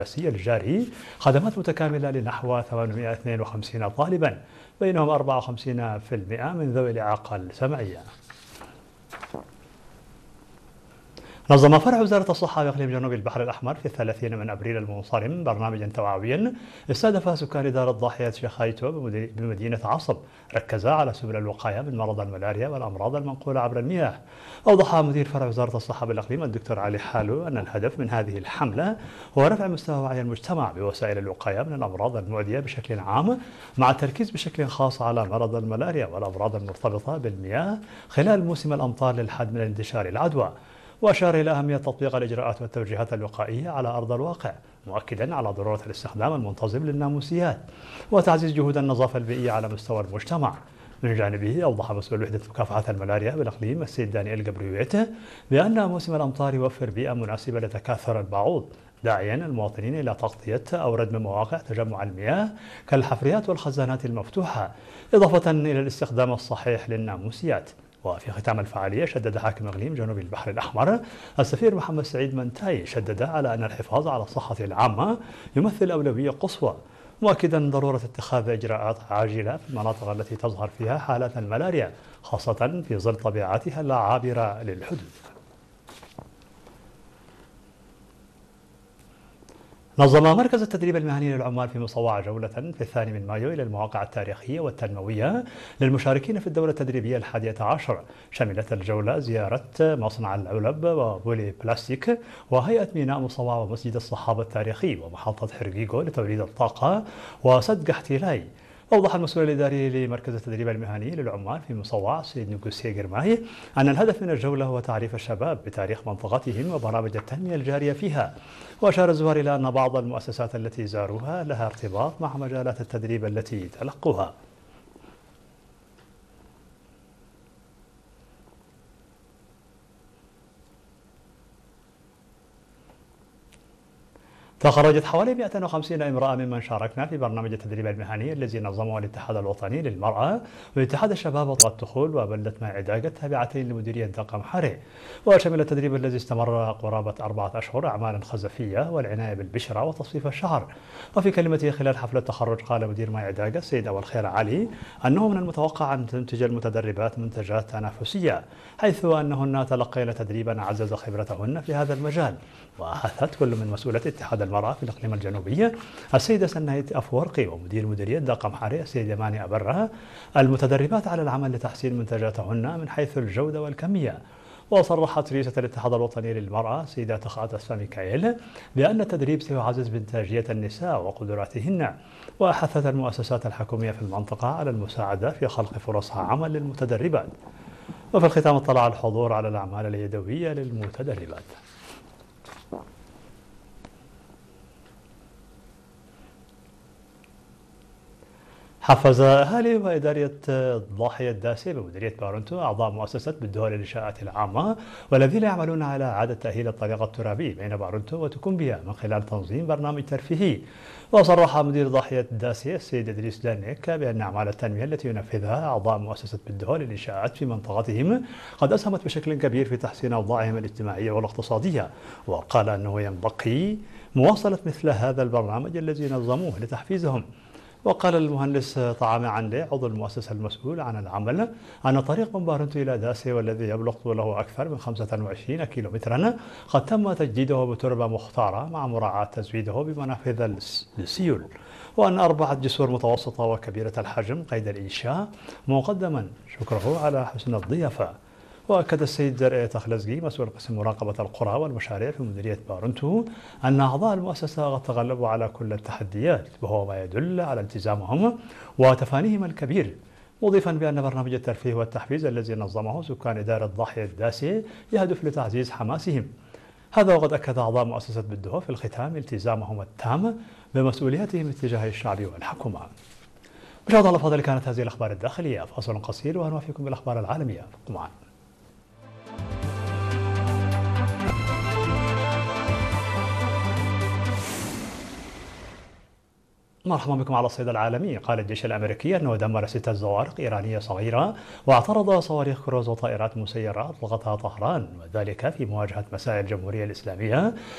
الجاري خدمات متكاملة لنحو 852 طالبا، بينهم 54% من ذوي الإعاقة السمعية. نظم فرع وزارة الصحة بإقليم جنوب البحر الأحمر في 30 من أبريل المنصرم برنامجا توعويا استهدف سكان دار الضاحية شيخ هايتو بمدينة عصب، ركز على سبل الوقاية من مرض الملاريا والأمراض المنقولة عبر المياه. أوضح مدير فرع وزارة الصحة بالإقليم الدكتور علي حالو أن الهدف من هذه الحملة هو رفع مستوى وعي المجتمع بوسائل الوقاية من الأمراض المعدية بشكل عام، مع التركيز بشكل خاص على مرض الملاريا والأمراض المرتبطة بالمياه خلال موسم الأمطار للحد من انتشار العدوى. وأشار إلى أهمية تطبيق الإجراءات والتوجيهات الوقائية على أرض الواقع، مؤكدا على ضرورة الاستخدام المنتظم للناموسيات وتعزيز جهود النظافة البيئية على مستوى المجتمع. من جانبه أوضح مسؤول وحدة مكافحة الملاريا بالإقليم السيد دانيال جبريويت بأن موسم الأمطار يوفر بيئة مناسبة لتكاثر البعوض، داعيا المواطنين إلى تغطية أو ردم مواقع تجمع المياه كالحفريات والخزانات المفتوحة، إضافة إلى الاستخدام الصحيح للناموسيات. وفي ختام الفعالية شدد حاكم إقليم جنوب البحر الأحمر السفير محمد سعيد منتاي على أن الحفاظ على الصحة العامة يمثل أولوية قصوى، مؤكدا ضرورة اتخاذ إجراءات عاجلة في المناطق التي تظهر فيها حالات الملاريا، خاصة في ظل طبيعتها العابرة للحدود. نظم مركز التدريب المهني للعمال في مصوعة جولة في 2 مايو إلى المواقع التاريخية والتنموية للمشاركين في الدورة التدريبية 11. شملت الجولة زيارة مصنع العلب وبولي بلاستيك وهيئة ميناء مصوعة ومسجد الصحابة التاريخي ومحطة حرقيقو لتوليد الطاقة وسد قحتيلاي. أوضح المسؤول الإداري لمركز التدريب المهني للعمال في مصوع سيد نقوسي جرماهي أن الهدف من الجولة هو تعريف الشباب بتاريخ منطقتهم وبرامج التنمية الجارية فيها. وأشار الزوار إلى أن بعض المؤسسات التي زاروها لها ارتباط مع مجالات التدريب التي تلقوها. تخرجت حوالي 150 امرأة ممن شاركنا في برنامج التدريب المهني الذي نظمه الاتحاد الوطني للمرأة واتحاد الشباب والدخول وبلدة معداقة التابعتين لمديرية دقم حري. وشمل التدريب الذي استمر قرابة 4 أشهر أعمالا خزفية والعناية بالبشرة وتصفيف الشعر. وفي كلمته خلال حفل التخرج قال مدير معداقة السيد أول خير علي أنه من المتوقع أن تنتج المتدربات منتجات تنافسية، حيث أنهن تلقين تدريبا عزز خبرتهن في هذا المجال. وحثت كل من مسؤولة اتحاد المرأة في الإقليم الجنوبي السيدة سنايت أفورقي ومدير مديرية دقم حري السيد يماني أبرة المتدربات على العمل لتحسين منتجاتهن من حيث الجودة والكمية. وصرحت رئيسة الاتحاد الوطني للمرأة سيدة تخاط أسفا ميكائيل بأن التدريب سيعزز بإنتاجية النساء وقدراتهن. وحثت المؤسسات الحكومية في المنطقة على المساعدة في خلق فرص عمل للمتدربات. وفي الختام اطلع الحضور على الأعمال اليدوية للمتدربات. حفز أهالي وإدارية ضاحية داسي بمديرية بارنتو أعضاء مؤسسة بالدول للإنشاءات العامة والذين يعملون على إعادة تأهيل الطريق الترابي بين بارنتو وتكومبيا من خلال تنظيم برنامج ترفيهي. وصرح مدير ضاحية داسي السيد إدريس دانيك بأن أعمال التنمية التي ينفذها أعضاء مؤسسة بالدول للإنشاءات في منطقتهم قد أسهمت بشكل كبير في تحسين أوضاعهم الاجتماعية والاقتصادية. وقال أنه ينبغي مواصلة مثل هذا البرنامج الذي نظموه لتحفيزهم. وقال المهندس طعام عنلي عضو المؤسسة المسؤول عن العمل أن طريق من بارنتو إلى داسي والذي يبلغ طوله أكثر من 25 كيلومترا قد تم تجديده بتربة مختارة مع مراعاة تزويده بمنافذ للسيول، وأن 4 جسور متوسطة وكبيرة الحجم قيد الإنشاء، مقدما شكره على حسن الضيافة. وأكد السيد زرع تخلزقي مسؤول قسم مراقبة القرى والمشاريع في مديرية بارنتو أن أعضاء المؤسسة قد تغلبوا على كل التحديات، وهو ما يدل على التزامهم وتفانيهم الكبير، مضيفا بأن برنامج الترفيه والتحفيز الذي نظمه سكان إدارة ضاحية داسي يهدف لتعزيز حماسهم. هذا وقد أكد أعضاء مؤسسة بالدهو في الختام التزامهم التام بمسؤولياتهم تجاه الشعب والحكومة. مشاهدينا الأفاضل، كانت هذه الأخبار الداخلية. فاصل قصير ونوافيكم بالأخبار العالمية. معنا. مرحبا بكم على الصيد العالمي. قال الجيش الأمريكي أنه دمر 6 زوارق إيرانية صغيرة واعترض صواريخ كروز وطائرات مسيرة أطلقتها طهران، وذلك في مواجهة مساعي الجمهورية الإسلامية